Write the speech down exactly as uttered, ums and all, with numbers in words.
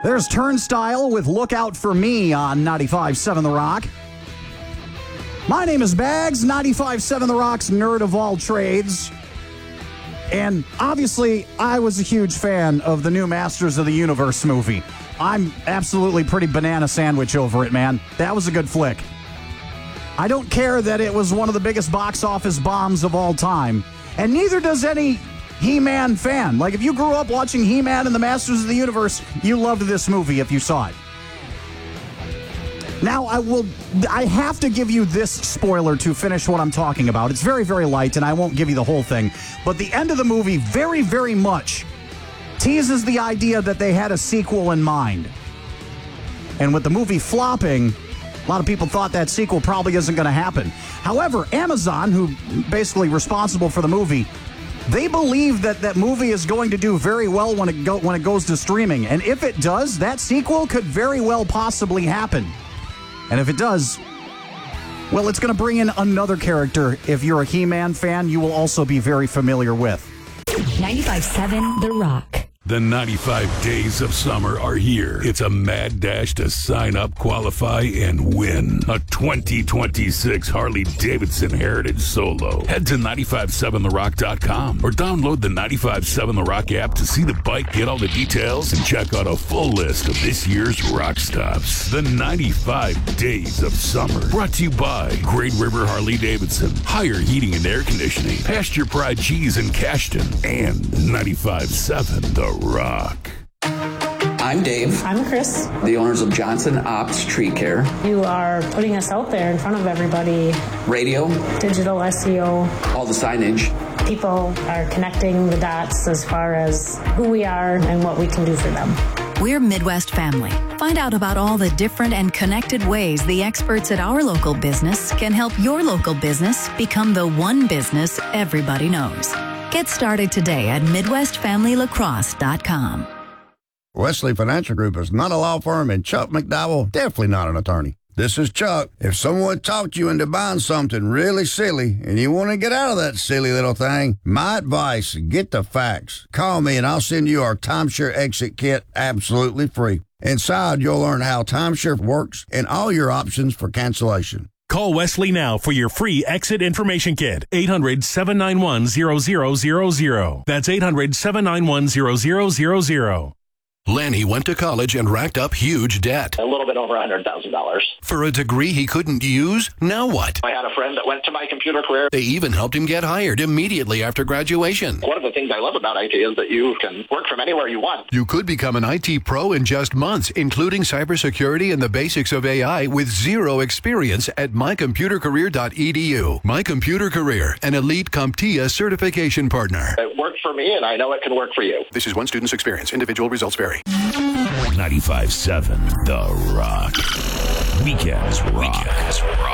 There's Turnstile with Look Out For Me on ninety-five point seven The Rock. My name is Bags, ninety-five point seven The Rock's nerd of all trades. And obviously, I was a huge fan of the new Masters of the Universe movie. I'm absolutely pretty banana sandwich over it, man. That was a good flick. I don't care that it was one of the biggest box office bombs of all time. And neither does any He-Man fan. Like, if you grew up watching He-Man and the Masters of the Universe, you loved this movie if you saw it. Now, I will. I have to give you this spoiler to finish what I'm talking about. It's very, very light, and I won't give you the whole thing. But the end of the movie very, very much teases the idea that they had a sequel in mind. And with the movie flopping, a lot of people thought that sequel probably isn't going to happen. However, Amazon, who basically responsible for the movie, they believe that that movie is going to do very well when it go when it goes to streaming. And if it does, that sequel could very well possibly happen. And if it does, well, it's going to bring in another character. If you're a He-Man fan, you will also be very familiar with. ninety-five point seven The Rock. The ninety-five days of summer are here. It's a mad dash to sign up, qualify, and win a twenty twenty-six Harley-Davidson Heritage Solo. Head to nine five seven the rock dot com or download the ninety-five point seven The Rock app to see the bike, get all the details, and check out a full list of this year's rock stops. The ninety-five days of summer. Brought to you by Great River Harley-Davidson, Higher Heating and Air Conditioning, Pasture Pride Cheese in Cashton, and ninety-five point seven The Rock. I'm Dave. I'm Chris. The owners of Johnson Ops Tree Care. You are putting us out there in front of everybody. Radio. Digital S E O. All the signage. People are connecting the dots as far as who we are and what we can do for them. We're Midwest Family. Find out about all the different and connected ways the experts at our local business can help your local business become the one business everybody knows. Get started today at midwest family lacrosse dot com. Wesley Financial Group is not a law firm, and Chuck McDowell, definitely not an attorney. This is Chuck. If someone talked you into buying something really silly and you want to get out of that silly little thing, my advice, get the facts. Call me and I'll send you our timeshare exit kit absolutely free. Inside, you'll learn how timeshare works and all your options for cancellation. Call Wesley now for your free exit information kit. eight hundred, seven nine one, zero zero zero zero. That's eight hundred, seven nine one, zero zero zero zero. Lanny went to college and racked up huge debt. A little bit over one hundred thousand dollars. For a degree he couldn't use? Now what? I had a friend that went to my computer career. They even helped him get hired immediately after graduation. One of the things I love about I T is that you can work from anywhere you want. You could become an I T pro in just months, including cybersecurity and the basics of A I with zero experience at my computer career dot e d u. My Computer Career, an elite CompTIA certification partner. It worked for me, and I know it can work for you. This is one student's experience. Individual results vary. ninety-five point seven The Rock. Weekends Rock. Weekends Rock.